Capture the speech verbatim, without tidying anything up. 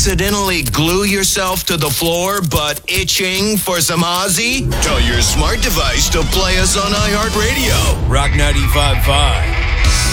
accidentally glue yourself to the floor but itching for some Ozzy? Tell your smart device to play us on iHeartRadio. Rock ninety-five point five.